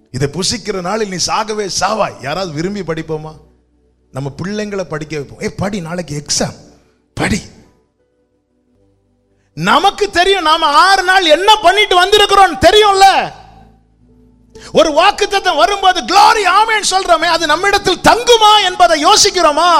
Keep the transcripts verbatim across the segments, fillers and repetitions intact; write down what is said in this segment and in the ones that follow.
இதை புசிக்கிற நாளில் நீ சாகவே சாவாய். யாராவது விரும்பி படிப்போமா? நம்ம பிள்ளைங்களை படிக்க வைப்போம். ஏ படி, நாளைக்கு எக்ஸாம், படி. நமக்கு தெரியும் நாம ஆறு நாள் என்ன பண்ணிட்டு வந்திருக்கிறோம் தெரியும்ல. ஒரு வாக்குத்தத்தம் வரும்போது glory ஆமென் சொல்றோமே, அது நம்மிடத்தில் தங்குமா என்பதை யோசிக்கிறோமா?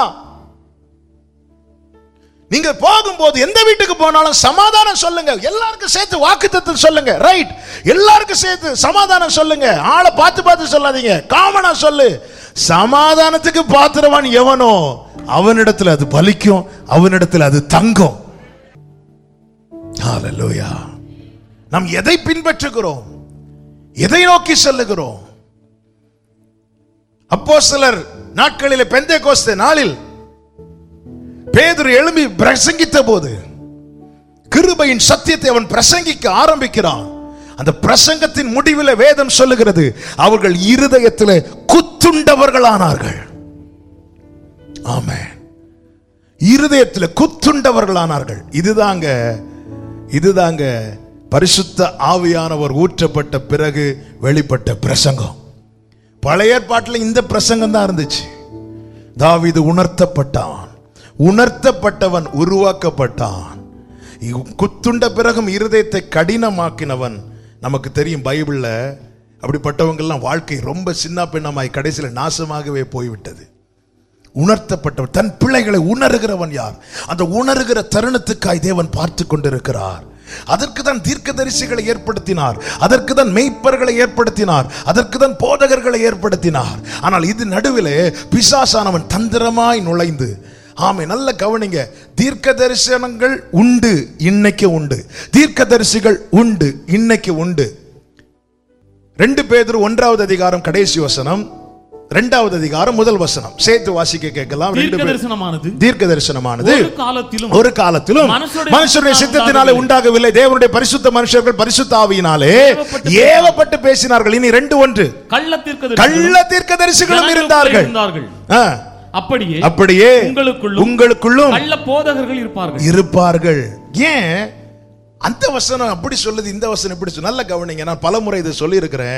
நீங்க போகும்போது எந்த வீட்டுக்கு போனாலும் சமாதானம் சொல்லுங்க. எல்லாருக்கும் சேர்த்து வாக்குத்தத்தம் சொல்லுங்க. ரைட், எல்லாருக்கும் சேர்த்து சமாதானம் சொல்லுங்க. ஆளை பார்த்து பார்த்து சொல்லாதீங்க, காமனா சொல்லு. சமாதானத்துக்கு பாத்திரவான் எவனோ அவனிடத்தில் அது பலிக்கும், அவனிடத்தில் அது தங்கும். ஹல்லேலூயா. நாம் எதை பின்பற்றுகிறோம், எதை நோக்கி செல்லுகிறோம்? அப்போஸ்தலர் நாட்களிலே பெந்தேகோஸ்தே நாளில் பேதுரு எழும்பி பிரசங்கித்த போது கிருபையின் சத்தியத்தை அவன் பிரசங்கிக்க ஆரம்பிக்கிறான். அந்த பிரசங்கத்தின் முடிவில் வேதம் சொல்லுகிறது, அவர்கள் இருதயத்திலே குத்துண்டவர்களானார்கள். ஆமென். இருதயத்தில் குத்துண்டவர்களானார்கள். இதுதாங்க இதுதாங்க பரிசுத்த ஆவியானவர் ஊற்றப்பட்ட பிறகு வெளிப்பட்ட பிரசங்கம். பழைய ஏற்பாட்டில் இந்த பிரசங்கம் தான் இருந்துச்சு. தாவீது உணர்த்தப்பட்டான், உணர்த்தப்பட்டவன் உருவாக்கப்பட்டான். குத்துண்ட பிறகும் இருதயத்தை கடினமாக்கினவன். நமக்கு தெரியும் பைபிள்ல அப்படிப்பட்டவங்கெல்லாம் வாழ்க்கை ரொம்ப சின்ன பின்னமாய் கடைசியில் நாசமாகவே போய்விட்டது. உணர்த்தப்பட்டவன், தன் பிள்ளைகளை உணர்கிறவன் யார்? அந்த உணர்கிற தருணத்துக்காய் தேவன் பார்த்து கொண்டிருக்கிறார். அதற்கு தான் தீர்க்கதரிசிகளை ஏற்படுத்தினார், அதற்கு தான் மெய்ப்பர்களை ஏற்படுத்தினார், அதற்கு தான் போதகர்களை ஏற்படுத்தினார். ஆனால் இது நடுவிலே பிசாசானவன் தந்திரமாய் நுழைந்து, ஆமே நல்ல கவனிங்க, தீர்க்க தரிசனங்கள் உண்டு, இன்னைக்கு உண்டு. தீர்க்க தரிசிகள் உண்டு, இன்னைக்கு உண்டு. ரெண்டு பேதுரு ஒன்றாவது அதிகாரம் கடைசி வசனம், இரண்டாவது அதிகாரம் முதல் வசனம் சேர்த்து வாசிக்க கேட்கலாம். தீர்க்க தரிசனமானது தீர்க்க தரிசனமானது ஒரு காலத்திலும் ஒரு காலத்திலும் மனுஷருடைய சித்தத்தினாலே உண்டாகவில்லை, தேவனுடைய பரிசுத்த மனுஷர்கள் பரிசுத்த ஆவியினாலே ஏவப்பட்டு பேசினார்கள். இனி ரெண்டு ஒன்று, கள்ள தீர்க்க தரிசிகளும் இருந்தார்கள். அப்படியே அப்படியே உங்களுக்குள்ளும் உங்களுக்குள்ளும் கள்ள போதகர்கள் இருப்பார்கள் இருப்பார்கள். ஏன் அந்த வசனம் அப்படி சொல்லுது, இந்த வசனம் இப்படி சொல்லுது? நல்ல கவனிங்க. நான் பல முறை இதை சொல்லி இருக்கிறேன்.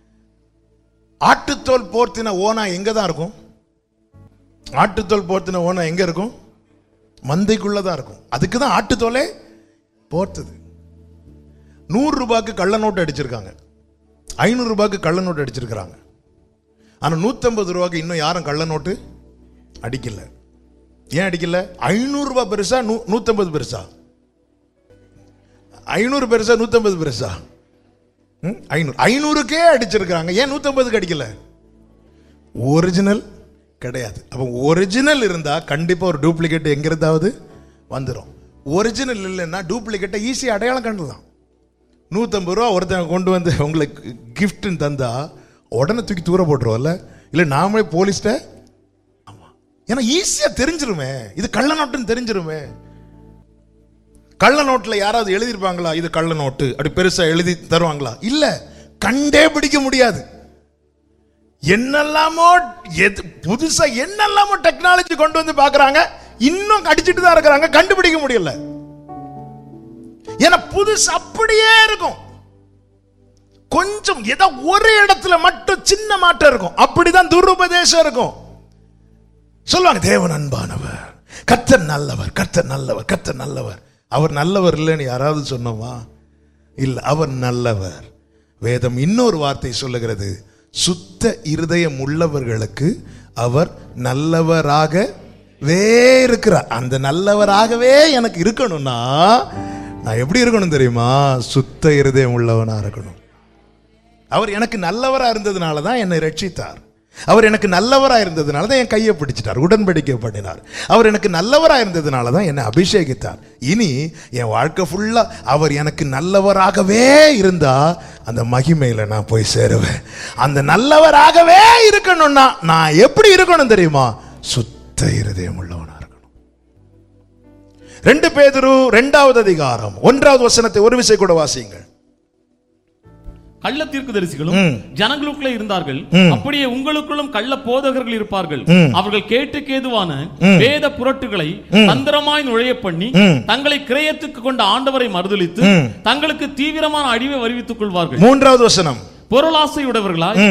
ஆட்டுத்தோல் போர்த்தின ஓனா எங்க தான் இருக்கும்? ஆட்டுத்தோல் போர்த்தின ஓனா எங்க இருக்கும்? மந்தைக்குள்ளதான் இருக்கும். அதுக்கு தான் ஆட்டுத்தோலே போர்த்தது. நூறு ரூபாய்க்கு கள்ள நோட்டு அடிச்சிருக்காங்க, ஐநூறு ரூபாய்க்கு கள்ள நோட்டு அடிச்சிருக்காங்க. ஆனா நூத்தி ஐம்பது ரூபாய்க்கு இன்னும் யாரும் கள்ள நோட்டு அடிக்கல. ஏன் அடிக்கல? ஐநூறு ரூபாய் பெருசா, நூத்தி ஐம்பது பெருசா? ஐநூறு பெருசா, நூத்தி ஐம்பது பெருசா? ஐநூறு ஐநூறுக்கே அடிச்சிருக்காங்க. ஏன் நூத்தி ஐம்பதுக்கு அடிக்கல? ஒரிஜினல் கிடையாது. அப்ப ஒரிஜினல் இருந்தா கண்டிப்பா ஒரு டூப்ளிகேட் எங்க இருந்தாவது வந்துடும். ஒரிஜினல் இல்லைன்னா டூப்ளிகேட்டை ஈஸியா அடையாளம் கண்டுலாம். நூத்தி ஐம்பது ரூபா ஒருத்தன் கொண்டு வந்து உங்களுக்கு கிஃப்ட்னு தந்தா உடனே தூக்கி தூர போட்டுருவோம்ல, இல்ல நாமளே போலீஸ்ட. ஆமா, ஏன்னா ஈஸியா தெரிஞ்சிருமே இது கள்ள நோட்டுன்னு தெரிஞ்சிருமே. கள்ள நோட்டுல யாராவது எழுதிருப்பாங்களா இது கள்ள நோட்டு அப்படி பெருசா எழுதி தருவாங்களா? இல்ல, கண்டே பிடிக்க முடியாது. என்னெல்லாமோ புதுசா என்னெல்லாமோ டெக்னாலஜி கொண்டு வந்து பாக்குறாங்க, இன்னும் அடிச்சுட்டு தான் இருக்கிறாங்க, கண்டுபிடிக்க முடியல. ஏன்னா புதுசு அப்படியே இருக்கும். கொஞ்சம் ஏதோ ஒரு இடத்துல மட்டும் சின்ன மாற்றம் இருக்கும். அப்படிதான் துருபதேசம் இருக்கும். சொல்லுவாங்க தேவன் அன்பானவர், கர்த்தர் நல்லவர், கர்த்தர் நல்லவர், கர்த்தர் நல்லவர். அவர் நல்லவர் இல்லைன்னு யாராவது சொன்னோமா? இல்ல, அவர் நல்லவர். வேதம் இன்னொரு வார்த்தை சொல்லுகிறது, சுத்த இருதயம் உள்ளவர்களுக்கு அவர் நல்லவராகவே இருக்கிறார். அந்த நல்லவராகவே எனக்கு இருக்கணும்னா நான் எப்படி இருக்கணும் தெரியுமா? சுத்த இருதயம் உள்ளவனா இருக்கணும். அவர் எனக்கு நல்லவரா இருந்ததுனால தான் என்னை ரட்சித்தார். அவர் எனக்கு நல்லவரா இருந்ததுனால தான் என் கையை பிடிச்சிட்டார், உடன்படிக்கை பண்ணினார். அவர் எனக்கு நல்லவரா இருந்ததுனால தான் என்னை அபிஷேகித்தார். இனி என் வாழ்க்கை ஃபுல்லா அவர் எனக்கு நல்லவராகவே இருந்தா அந்த மகிமையில நான் போய் சேருவேன். அந்த நல்லவராகவே இருக்கணும்னா நான் எப்படி இருக்கணும் தெரியுமா? சுத்த இருதயம் உள்ளவனா இருக்கணும். ரெண்டு பேதுரு இரண்டாவது அதிகாரம் ஒன்றாவது வசனத்தை ஒரு விசை கூட வாசியுங்கள். கள்ள தீர்க்கதரிசிகளும் ஜனங்களுக்குள்ளே இருந்தார்கள், அப்படியே உங்களுக்குள்ளும் கள்ள போதகர்கள் இருப்பார்கள். அவர்கள் கேட்டுக்கு ஏதுவான வேத புரட்டுகளை தந்திரமாய் நுழைய பண்ணி தங்களை கிரயத்துக்கு கொண்ட ஆண்டவரை மறுதலித்து தங்களுக்கு தீவிரமான அழிவை வருவித்துக் கொள்வார்கள். மூன்றாவது வசனம், பொருளாசையுடையவர்களாய்